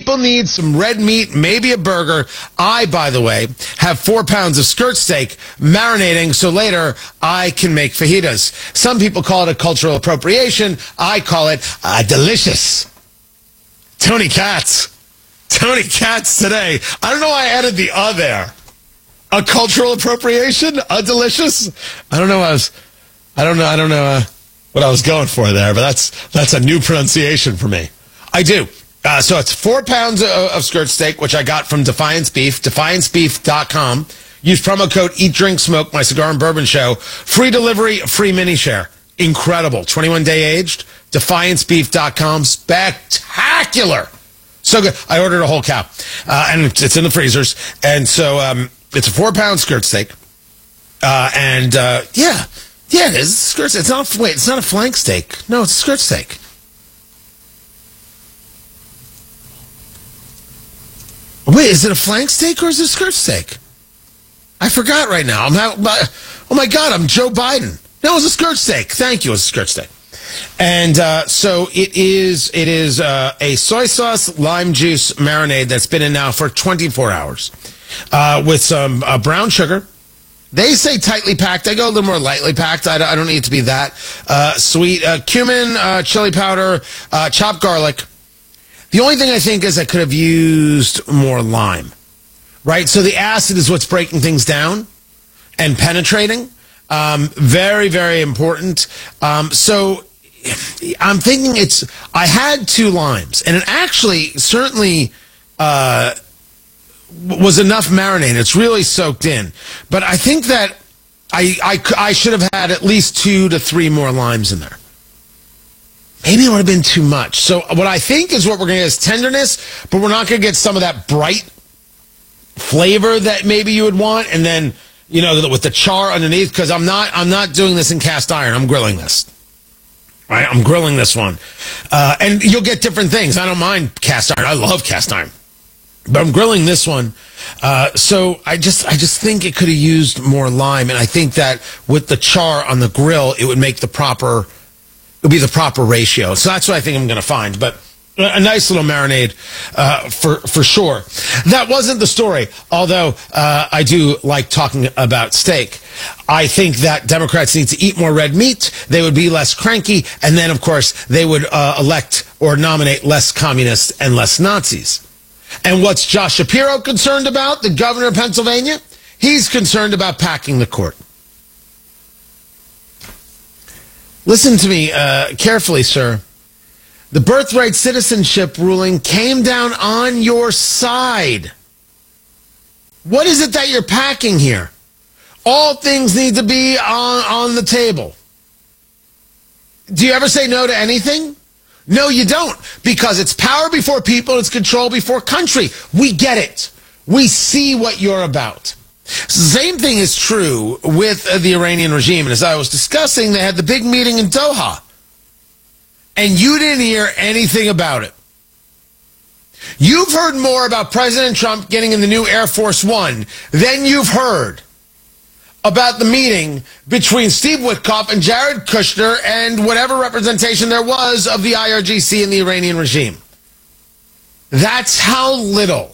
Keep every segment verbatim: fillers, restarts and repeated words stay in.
people need some red meat, maybe a burger. I, by the way, have four pounds of skirt steak marinating so later I can make fajitas. Some people call it a cultural appropriation. I call it uh, delicious. Tony Katz. Tony Katz today. I don't know why I added the "uh" there. A cultural appropriation? A delicious? I don't know. I was. I don't know. I don't know uh, what I was going for there, but that's that's a new pronunciation for me. I do. Uh, so it's four pounds of, of skirt steak, which I got from Defiance Beef, defiance beef dot com. Use promo code Eat Drink Smoke, my cigar and bourbon show. Free delivery, free mini share. Incredible. twenty-one day aged. defiance beef dot com. Spectacular. So good. I ordered a whole cow, uh, and it's in the freezers. And so um, it's a four-pound skirt steak. Uh, and, uh, yeah. Yeah, it is. Skirt steak. It's not, wait, it's not a flank steak. No, it's a skirt steak. Wait, is it a flank steak or is it a skirt steak? I forgot right now. I'm out, oh, my God, I'm Joe Biden. No, it was a skirt steak. Thank you. It was a skirt steak. And uh, so it is It is uh, a soy sauce, lime juice marinade that's been in now for twenty-four hours uh, with some uh, brown sugar. They say tightly packed. I go a little more lightly packed. I don't, I don't need it to be that uh, sweet. Uh, cumin, uh, chili powder, uh, chopped garlic. The only thing I think is I could have used more lime, right? So the acid is what's breaking things down and penetrating. Um, very, very important. Um, so I'm thinking it's, I had two limes, and it actually certainly uh, was enough marinade. It's really soaked in. But I think that I, I, I should have had at least two to three more limes in there. Maybe it would have been too much. So what I think is what we're going to get is tenderness, but we're not going to get some of that bright flavor that maybe you would want. And then, you know, with the char underneath, because I'm not, I'm not doing this in cast iron. I'm grilling this. Right? I'm grilling this one. Uh, and you'll get different things. I don't mind cast iron. I love cast iron. But I'm grilling this one. Uh, so I just, I just think it could have used more lime. And I think that with the char on the grill, it would make the proper, it would be the proper ratio. So that's what I think I'm going to find. But a nice little marinade uh, for, for sure. That wasn't the story, although uh, I do like talking about steak. I think that Democrats need to eat more red meat. They would be less cranky. And then, of course, they would uh, elect or nominate less communists and less Nazis. And what's Josh Shapiro concerned about, the governor of Pennsylvania? He's concerned about packing the court. Listen to me uh, carefully, sir. The birthright citizenship ruling came down on your side. What is it that you're packing here? All things need to be on, on the table. Do you ever say no to anything? No, you don't, because it's power before people, it's control before country. We get it. We see what you're about. Same thing is true with the Iranian regime. And as I was discussing, they had the big meeting in Doha. And you didn't hear anything about it. You've heard more about President Trump getting in the new Air Force One than you've heard about the meeting between Steve Witkoff and Jared Kushner and whatever representation there was of the I R G C and the Iranian regime. That's how little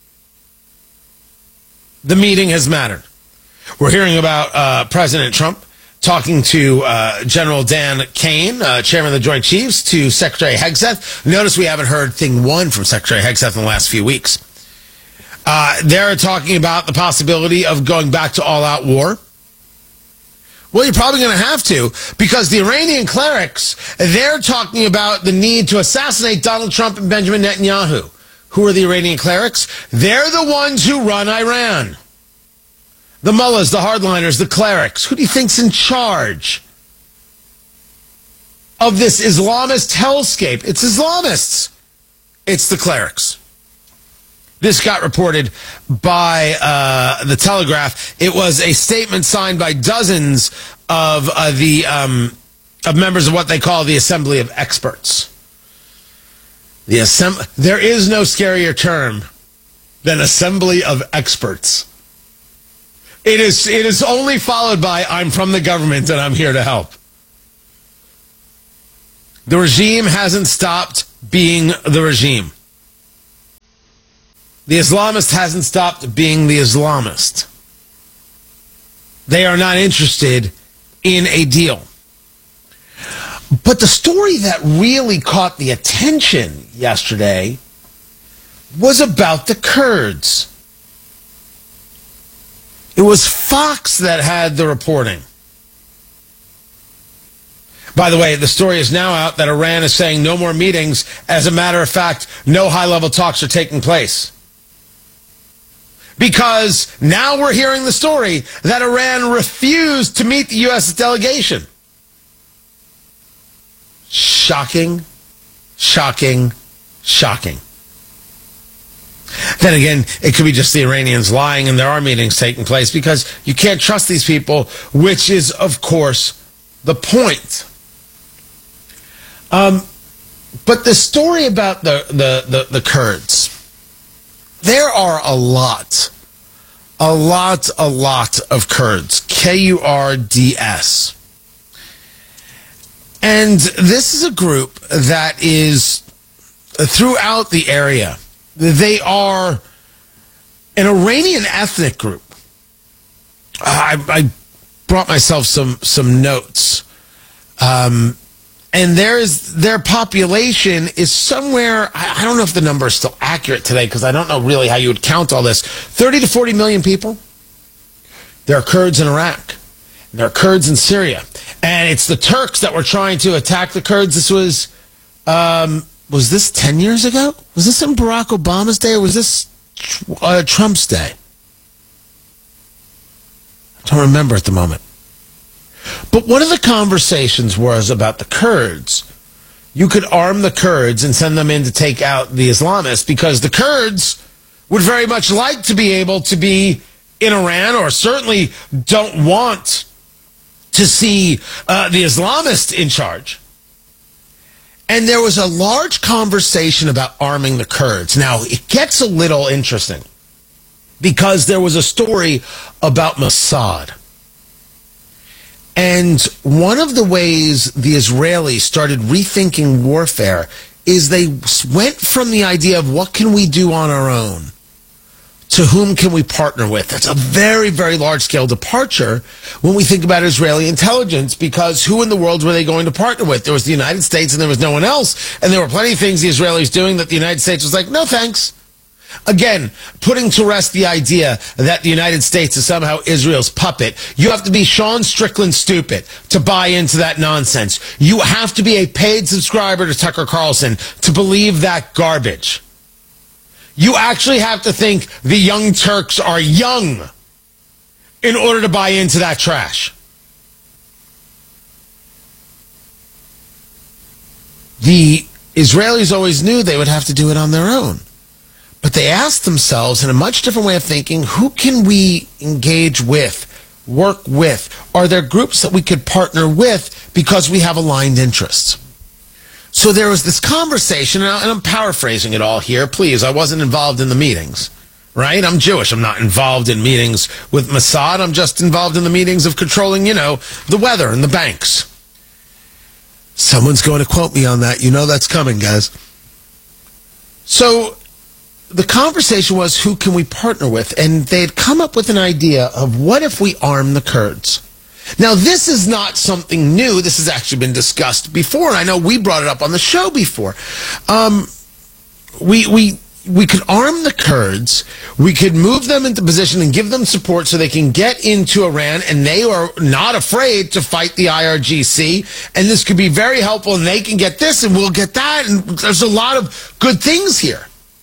the meeting has mattered. We're hearing about uh, President Trump talking to uh, General Dan Kane, uh, chairman of the Joint Chiefs, to Secretary Hegseth. Notice we haven't heard thing one from Secretary Hegseth in the last few weeks. Uh, they're talking about the possibility of going back to all-out war. Well, you're probably going to have to, because the Iranian clerics, they're talking about the need to assassinate Donald Trump and Benjamin Netanyahu. Who are the Iranian clerics? They're the ones who run Iran. The mullahs, the hardliners, the clerics. Who do you think's in charge of this Islamist hellscape? It's Islamists. It's the clerics. This got reported by uh, the Telegraph. It was a statement signed by dozens of uh, the um, of members of what they call the Assembly of Experts. The assemb- There is no scarier term than Assembly of Experts. It is, it is only followed by, I'm from the government and I'm here to help. The regime hasn't stopped being the regime. The Islamist hasn't stopped being the Islamist. They are not interested in a deal. But the story that really caught the attention yesterday was about the Kurds. It was Fox that had the reporting. By the way, the story is now out that Iran is saying no more meetings. As a matter of fact, no high-level talks are taking place. Because now we're hearing the story that Iran refused to meet the U S delegation. Shocking, shocking, shocking. Then again, it could be just the Iranians lying and there are meetings taking place because you can't trust these people, which is, of course, the point. Um, but the story about the, the, the, the Kurds, there are a lot, a lot, a lot of Kurds, K U R D S. And this is a group that is throughout the area. They are an Iranian ethnic group. I, I brought myself some some notes, um, and there's their population is somewhere. I, I don't know if the number is still accurate today because I don't know really how you would count all this. Thirty to forty million people. There are Kurds in Iraq. There are Kurds in Syria, and it's the Turks that were trying to attack the Kurds. This was. Um, Was this ten years ago? Was this in Barack Obama's day or was this uh, Trump's day? I don't remember at the moment. But one of the conversations was about the Kurds. You could arm the Kurds and send them in to take out the Islamists because the Kurds would very much like to be able to be in Iran or certainly don't want to see uh, the Islamists in charge. And there was a large conversation about arming the Kurds. Now, it gets a little interesting because there was a story about Mossad. And one of the ways the Israelis started rethinking warfare is they went from the idea of what can we do on our own to whom can we partner with. That's a very, very large-scale departure when we think about Israeli intelligence, because who in the world were they going to partner with? There was the United States and there was no one else, and there were plenty of things the Israelis doing that the United States was like, no thanks. Again, putting to rest the idea that the United States is somehow Israel's puppet. You have to be Sean Strickland stupid to buy into that nonsense. You have to be a paid subscriber to Tucker Carlson to believe that garbage. You actually have to think the Young Turks are young in order to buy into that trash. The Israelis always knew they would have to do it on their own. But they asked themselves in a much different way of thinking, who can we engage with, work with? Are there groups that we could partner with because we have aligned interests? So there was this conversation, and I'm paraphrasing it all here. Please, I wasn't involved in the meetings, right? I'm Jewish. I'm not involved in meetings with Mossad. I'm just involved in the meetings of controlling, you know, the weather and the banks. Someone's going to quote me on that. You know that's coming, guys. So the conversation was, who can we partner with? And they had come up with an idea of what if we arm the Kurds? Now, this is not something new. This has actually been discussed before, and I know we brought it up on the show before. Um, we we we could arm the Kurds. We could move them into position and give them support so they can get into Iran, and they are not afraid to fight the I R G C. And this could be very helpful, and they can get this, and we'll get that, and there's a lot of good things here.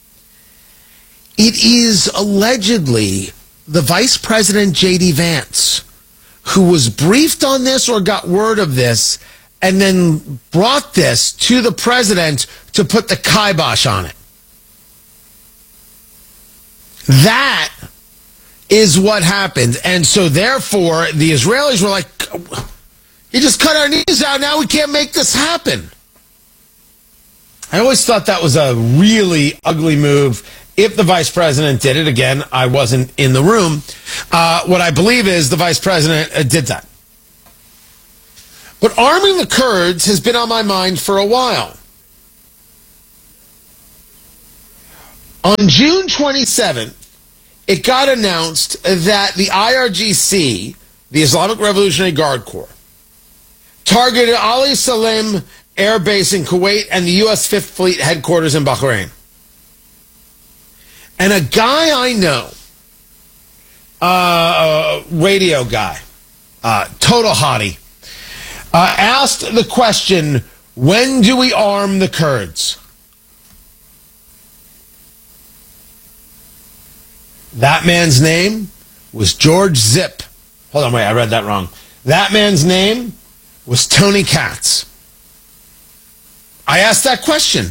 It is allegedly the Vice President, J D Vance, who was briefed on this or got word of this and then brought this to the president to put the kibosh on it. That is what happened. And so therefore, the Israelis were like, you just cut our knees out, now we can't make this happen. I always thought that was a really ugly move. If the vice president did it, again, I wasn't in the room. Uh, what I believe is the vice president uh, did that. But arming the Kurds has been on my mind for a while. On June twenty-seventh, it got announced that the I R G C, the Islamic Revolutionary Guard Corps, targeted Ali Salim Air Base in Kuwait and the U S Fifth Fleet headquarters in Bahrain. And a guy I know, uh, a radio guy, uh, total hottie, uh, asked the question, when do we arm the Kurds? That man's name was George Zip. Hold on, wait, I read that wrong. That man's name was Tony Katz. I asked that question.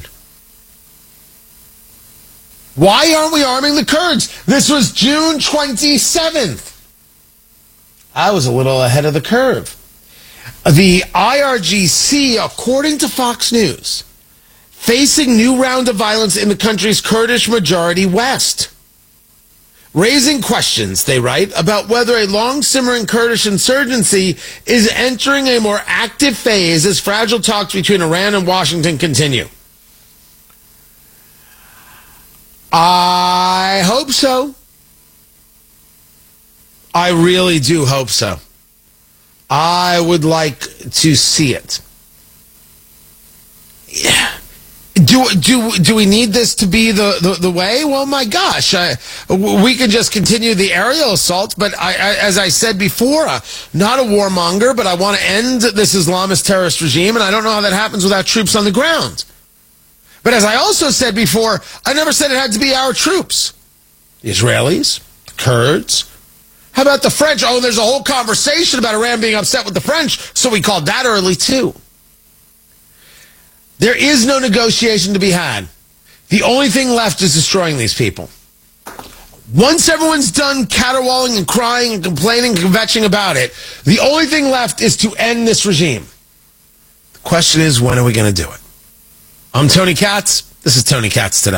Why aren't we arming the Kurds? This was June twenty-seventh. I was a little ahead of the curve. The I R G C, according to Fox News, facing new round of violence in the country's Kurdish majority West. Raising questions, they write, about whether a long-simmering Kurdish insurgency is entering a more active phase as fragile talks between Iran and Washington continue. I hope so. I really do hope so. I would like to see it. Yeah. Do do do we need this to be the, the, the way? Well, my gosh, I, we can just continue the aerial assault. But I, I, as I said before, uh, not a warmonger, but I want to end this Islamist terrorist regime, and I don't know how that happens without troops on the ground. But as I also said before, I never said it had to be our troops. The Israelis, the Kurds. How about the French? Oh, there's a whole conversation about Iran being upset with the French, so we called that early too. There is no negotiation to be had. The only thing left is destroying these people. Once everyone's done caterwauling and crying and complaining and kvetching about it, the only thing left is to end this regime. The question is, when are we going to do it? I'm Tony Katz. This is Tony Katz Today.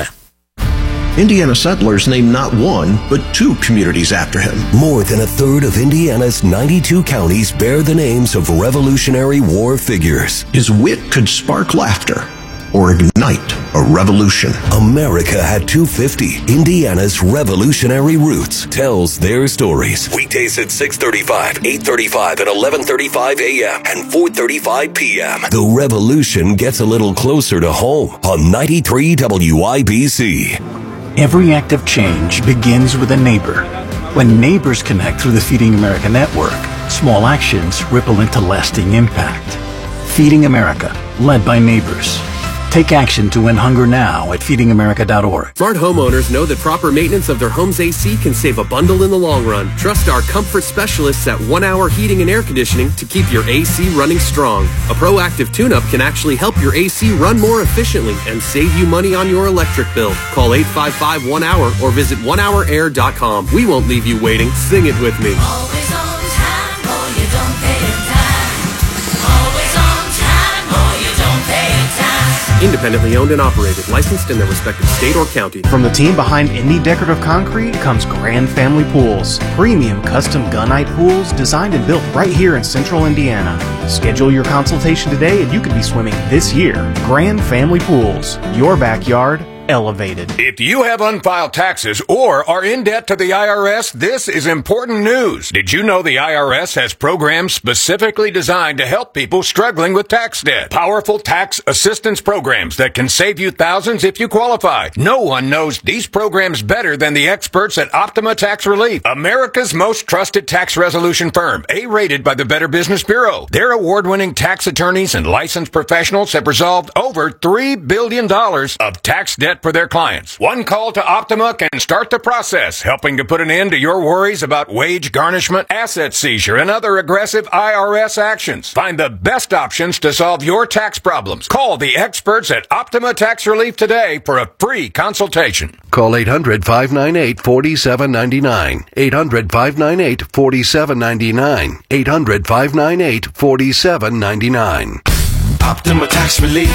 Indiana settlers named not one, but two communities after him. More than a third of Indiana's ninety-two counties bear the names of Revolutionary War figures. His wit could spark laughter or ignite a revolution. America had two fifty. Indiana's Revolutionary Roots tells their stories. Weekdays at six thirty-five, eight thirty-five, and eleven thirty-five a m and four thirty-five p m The revolution gets a little closer to home on ninety-three W I B C. Every act of change begins with a neighbor. When neighbors connect through the Feeding America network, small actions ripple into lasting impact. Feeding America, led by neighbors. Take action to end hunger now at feeding america dot org. Smart homeowners know that proper maintenance of their home's A C can save a bundle in the long run. Trust our comfort specialists at One Hour Heating and Air Conditioning to keep your A C running strong. A proactive tune-up can actually help your A C run more efficiently and save you money on your electric bill. Call eight five five one hour or visit one hour air dot com. We won't leave you waiting. Sing it with me. Always on time or you don't pay in time. Always on time or you don't pay in time. Independently owned and operated, licensed in their respective state or county. From the team behind Indie Decorative Concrete comes Grand Family Pools, premium custom gunite pools designed and built right here in central Indiana. Schedule your consultation today and you could be swimming this year. Grand Family Pools, your backyard elevated. If you have unfiled taxes or are in debt to the I R S, this is important news. Did you know the I R S has programs specifically designed to help people struggling with tax debt? Powerful tax assistance programs that can save you thousands if you qualify. No one knows these programs better than the experts at Optima Tax Relief, America's most trusted tax resolution firm, A-rated by the Better Business Bureau. Their award-winning tax attorneys and licensed professionals have resolved over three billion dollars of tax debt for their clients. One call to Optima can start the process, helping to put an end to your worries about wage garnishment, asset seizure, and other aggressive I R S actions. Find the best options to solve your tax problems. Call the experts at Optima Tax Relief today for a free consultation. Call eight hundred, five nine eight, four seven nine nine. eight hundred, five nine eight, four seven nine nine. eight hundred, five nine eight, four seven nine nine. Optima Tax Relief.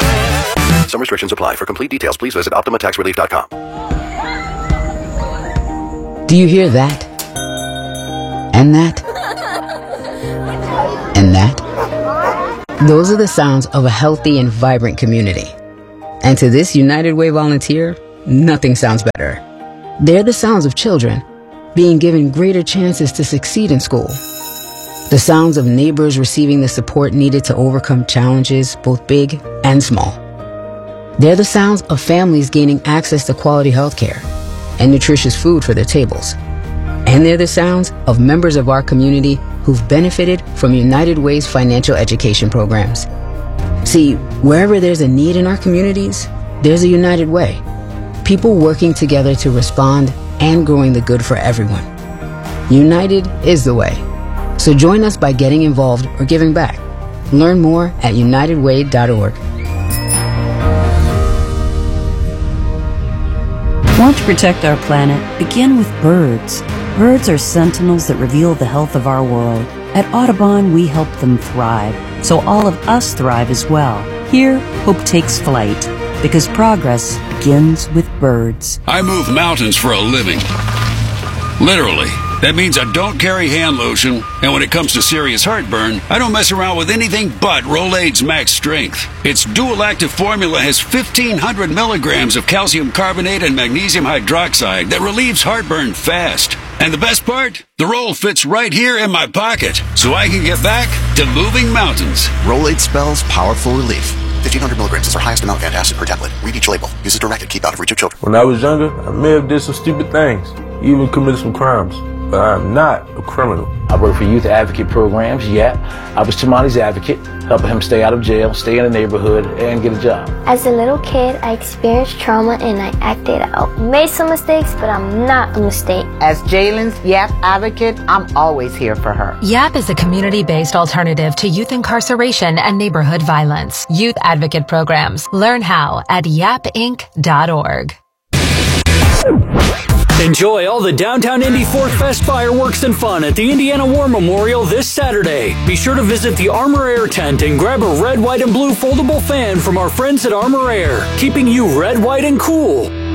Some restrictions apply. For complete details, please visit optima tax relief dot com. Do you hear that? And that? And that? Those are the sounds of a healthy and vibrant community. And to this United Way volunteer, nothing sounds better. They're the sounds of children being given greater chances to succeed in school. The sounds of neighbors receiving the support needed to overcome challenges, both big and small. They're the sounds of families gaining access to quality health care and nutritious food for their tables. And they're the sounds of members of our community who've benefited from United Way's financial education programs. See, wherever there's a need in our communities, there's a United Way. People working together to respond and growing the good for everyone. United is the way. So join us by getting involved or giving back. Learn more at united way dot org. Want to protect our planet? Begin with birds. Birds are sentinels that reveal the health of our world. At Audubon, we help them thrive, so all of us thrive as well. Here, hope takes flight, because progress begins with birds. I move mountains for a living. Literally. That means I don't carry hand lotion, and when it comes to serious heartburn, I don't mess around with anything but Rolaids Max Strength. Its dual-active formula has fifteen hundred milligrams of calcium carbonate and magnesium hydroxide that relieves heartburn fast. And the best part? The roll fits right here in my pocket, so I can get back to moving mountains. Rolaids spells powerful relief. fifteen hundred milligrams is our highest amount of antacid per tablet. Read each label. Use as directed. Keep out of reach of children. When I was younger, I may have did some stupid things, even committed some crimes. But I'm not a criminal. I work for youth advocate programs, yeah. I was Tamani's advocate, helping him stay out of jail, stay in the neighborhood, and get a job. As a little kid, I experienced trauma and I acted out. Made some mistakes, but I'm not a mistake. As Jalen's YAP advocate, I'm always here for her. YAP is a community-based alternative to youth incarceration and neighborhood violence. Youth advocate programs. Learn how at yap inc dot org. Enjoy all the downtown Indy Fourth Fest fireworks and fun at the Indiana War Memorial this Saturday. Be sure to visit the Armor Air tent and grab a red, white, and blue foldable fan from our friends at Armor Air, keeping you red, white, and cool.